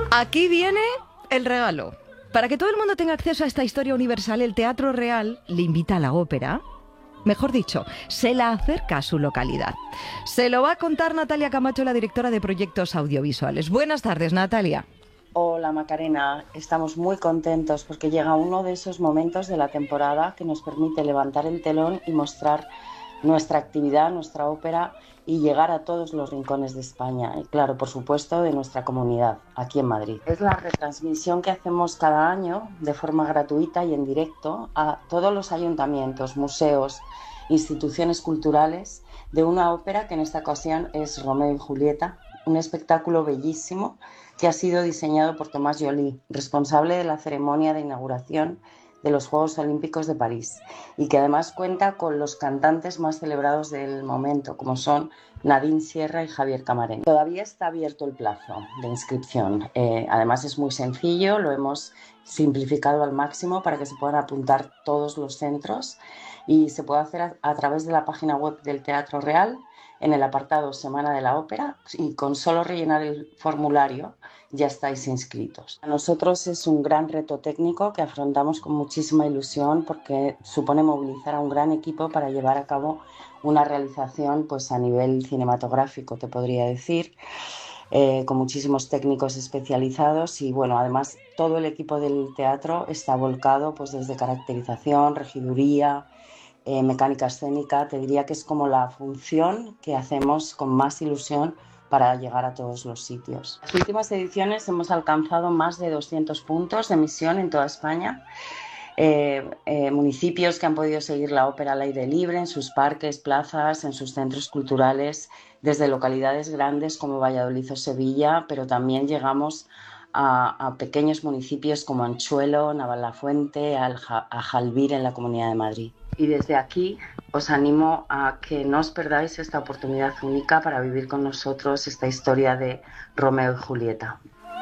Aquí viene el regalo. Para que todo el mundo tenga acceso a esta historia universal, el Teatro Real le invita a la ópera. Mejor dicho, se la acerca a su localidad. Se lo va a contar Natalia Camacho, la directora de proyectos audiovisuales. Buenas tardes, Natalia. Hola Macarena, estamos muy contentos porque llega uno de esos momentos de la temporada que nos permite levantar el telón y mostrar nuestra actividad, nuestra ópera y llegar a todos los rincones de España y claro, por supuesto, de nuestra comunidad, aquí en Madrid. Es la retransmisión que hacemos cada año de forma gratuita y en directo a todos los ayuntamientos, museos, instituciones culturales de una ópera que en esta ocasión es Romeo y Julieta, un espectáculo bellísimo que ha sido diseñado por Tomás Joly, responsable de la ceremonia de inauguración de los Juegos Olímpicos de París, y que además cuenta con los cantantes más celebrados del momento, como son Nadine Sierra y Javier Camarena. Todavía está abierto el plazo de inscripción. Además es muy sencillo, lo hemos simplificado al máximo para que se puedan apuntar todos los centros y se puede hacer a través de la página web del Teatro Real en el apartado Semana de la Ópera y con solo rellenar el formulario ya estáis inscritos. A nosotros es un gran reto técnico que afrontamos con muchísima ilusión porque supone movilizar a un gran equipo para llevar a cabo una realización pues a nivel cinematográfico, te podría decir, con muchísimos técnicos especializados y bueno, además todo el equipo del teatro está volcado pues desde caracterización, regiduría, mecánica escénica. Te diría que es como la función que hacemos con más ilusión para llegar a todos los sitios. En las últimas ediciones hemos alcanzado más de 200 puntos de emisión en toda España. Municipios que han podido seguir la ópera al aire libre en sus parques, plazas, en sus centros culturales, desde localidades grandes como Valladolid o Sevilla, pero también llegamos a pequeños municipios como Anchuelo, Navalafuente, a Jalbir en la Comunidad de Madrid. Y desde aquí os animo a que no os perdáis esta oportunidad única para vivir con nosotros esta historia de Romeo y Julieta.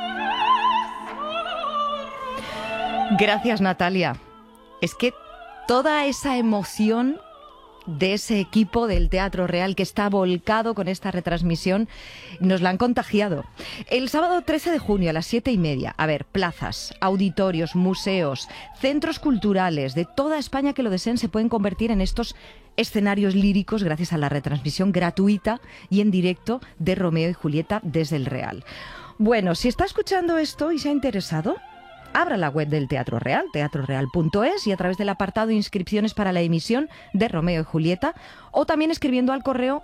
Gracias, Natalia. Es que toda esa emoción de ese equipo del Teatro Real que está volcado con esta retransmisión nos la han contagiado. El sábado 13 de junio a las 7:30, a ver, plazas, auditorios, museos, centros culturales de toda España que lo deseen se pueden convertir en estos escenarios líricos gracias a la retransmisión gratuita y en directo de Romeo y Julieta desde el Real. Bueno, si está escuchando esto y se ha interesado, abra la web del Teatro Real, teatroreal.es, y a través del apartado inscripciones para la emisión de Romeo y Julieta, o también escribiendo al correo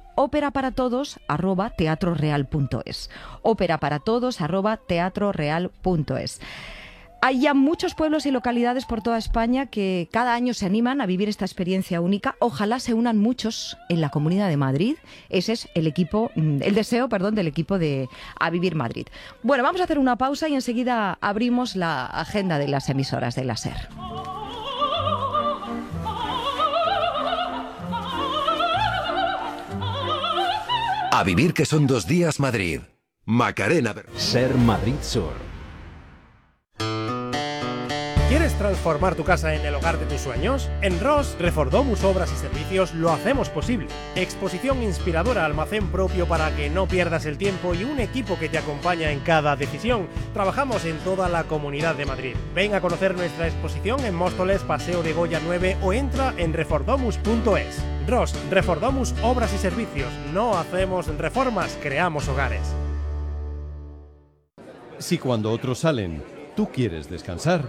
operaparatodos@teatroreal.es, operaparatodos@teatroreal.es. Hay ya muchos pueblos y localidades por toda España que cada año se animan a vivir esta experiencia única. Ojalá se unan muchos en la Comunidad de Madrid. Ese es el deseo del equipo de A Vivir Madrid. Bueno, vamos a hacer una pausa y enseguida abrimos la agenda de las emisoras de la SER. A vivir, que son 2 días Madrid. Macarena. SER Madrid Sur. ¿Quieres transformar tu casa en el hogar de tus sueños? En Ross, Refordomus Obras y Servicios lo hacemos posible. Exposición inspiradora, almacén propio para que no pierdas el tiempo y un equipo que te acompaña en cada decisión. Trabajamos en toda la Comunidad de Madrid. Ven a conocer nuestra exposición en Móstoles, Paseo de Goya 9 o entra en refordomus.es. Ross, Refordomus Obras y Servicios. No hacemos reformas, creamos hogares. Si cuando otros salen, tú quieres descansar.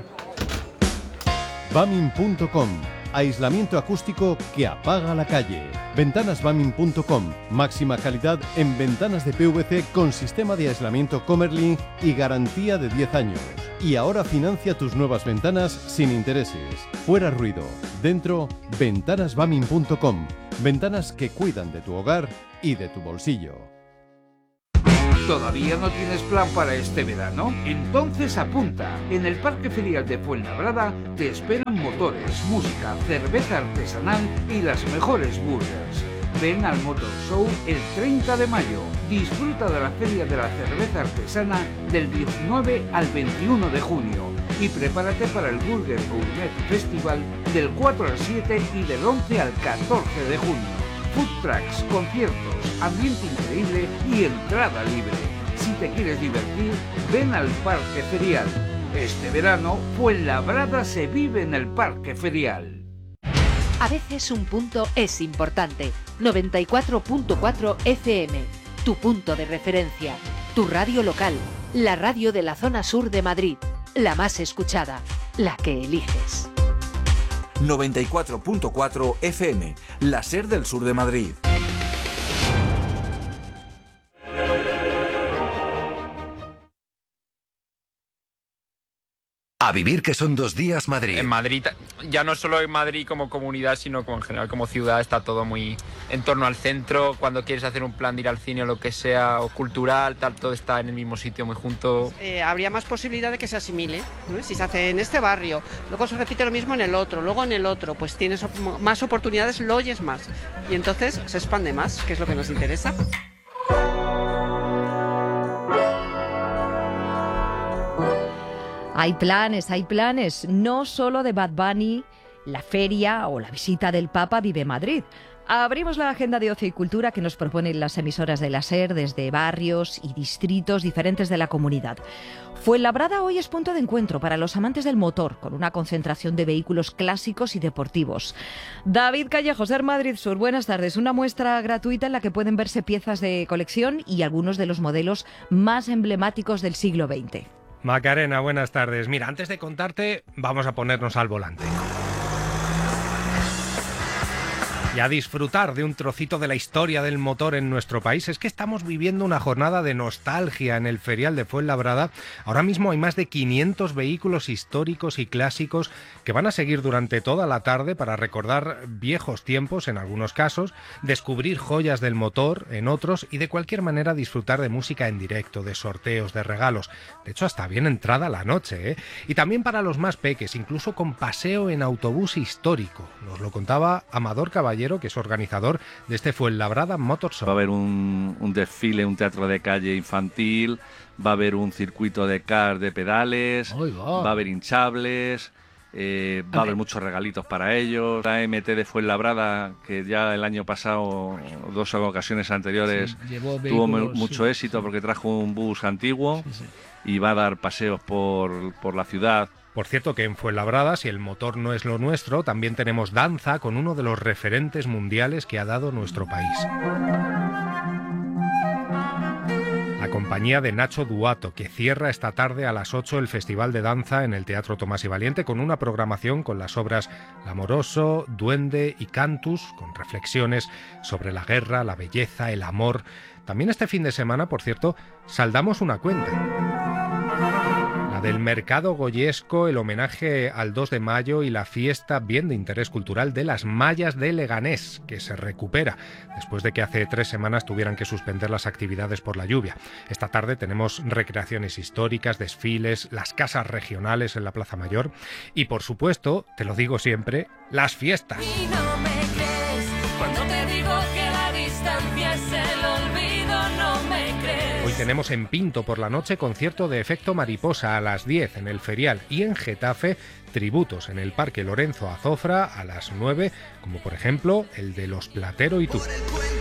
Bamin.com. Aislamiento acústico que apaga la calle. Ventanasbamin.com. Máxima calidad en ventanas de PVC con sistema de aislamiento Comerlin y garantía de 10 años. Y ahora financia tus nuevas ventanas sin intereses. Fuera ruido. Dentro, ventanasbamin.com. Ventanas que cuidan de tu hogar y de tu bolsillo. ¿Todavía no tienes plan para este verano? Entonces apunta. En el Parque Ferial de Fuenlabrada te esperan motores, música, cerveza artesanal y las mejores burgers. Ven al Motor Show el 30 de mayo. Disfruta de la Feria de la Cerveza Artesana del 19 al 21 de junio. Y prepárate para el Burger Gourmet Festival del 4 al 7 y del 11 al 14 de junio. Food trucks, conciertos, ambiente increíble y entrada libre. Si te te quieres divertir, ven al Parque Ferial. Este verano, Fuenlabrada se vive en el Parque Ferial. A veces un punto es importante. 94.4 FM, tu punto de referencia, tu radio local, la radio de la zona sur de Madrid, la más escuchada, la que eliges. 94.4 FM, la SER del sur de Madrid. A vivir que son 2 días Madrid. En Madrid, ya no solo en Madrid como comunidad, sino como en general como ciudad, está todo muy en torno al centro. Cuando quieres hacer un plan de ir al cine o lo que sea, o cultural, tal, todo está en el mismo sitio, muy junto. Habría más posibilidad de que se asimile, ¿no? Si se hace en este barrio, luego se repite lo mismo en el otro, luego en el otro, pues tienes más oportunidades, lo oyes más. Y entonces se expande más, que es lo que nos interesa. Hay planes, no solo de Bad Bunny, la feria o la visita del Papa Vive Madrid. Abrimos la agenda de ocio y cultura que nos proponen las emisoras de la SER desde barrios y distritos diferentes de la comunidad. Fuenlabrada hoy es punto de encuentro para los amantes del motor, con una concentración de vehículos clásicos y deportivos. David Callejo, SER Madrid Sur, buenas tardes. Una muestra gratuita en la que pueden verse piezas de colección y algunos de los modelos más emblemáticos del siglo XX. Macarena, buenas tardes. Mira, antes de contarte, vamos a ponernos al volante. Y a disfrutar de un trocito de la historia del motor en nuestro país. Es que estamos viviendo una jornada de nostalgia en el Ferial de Fuenlabrada. Ahora mismo hay más de 500 vehículos históricos y clásicos que van a seguir durante toda la tarde para recordar viejos tiempos en algunos casos, descubrir joyas del motor en otros y de cualquier manera disfrutar de música en directo, de sorteos, de regalos. De hecho, hasta bien entrada la noche, ¿eh? Y también para los más peques, incluso con paseo en autobús histórico. Nos lo contaba Amador Caballero, que es organizador de este Fuenlabrada Motor Show. Va a haber un desfile, un teatro de calle infantil, va a haber un circuito de cars de pedales, va a haber hinchables, va a haber muchos regalitos para ellos. La MT de Fuenlabrada, que ya el año pasado, 2 ocasiones anteriores, tuvo mucho éxito porque trajo un bus antiguo y va a dar paseos por la ciudad. Por cierto que en Fuenlabrada, si el motor no es lo nuestro, también tenemos danza con uno de los referentes mundiales que ha dado nuestro país. La compañía de Nacho Duato, que cierra esta tarde a las 8 el Festival de Danza en el Teatro Tomás y Valiente, con una programación con las obras L'Amoroso, Duende y Cantus, con reflexiones sobre la guerra, la belleza, el amor. También este fin de semana, por cierto, saldamos una cuenta. Del mercado goyesco, el homenaje al 2 de mayo y la fiesta bien de interés cultural de las Mallas de Leganés, que se recupera después de que hace 3 semanas tuvieran que suspender las actividades por la lluvia. Esta tarde tenemos recreaciones históricas, desfiles, las casas regionales en la Plaza Mayor y, por supuesto, te lo digo siempre, las fiestas. Y no me crees cuando te digo que la distancia es el olvido, no me crees. Hoy tenemos en Pinto por la noche concierto de Efecto Mariposa a las 10 en el Ferial y en Getafe tributos en el Parque Lorenzo Azofra a las 9, como por ejemplo el de Los Platero y tú.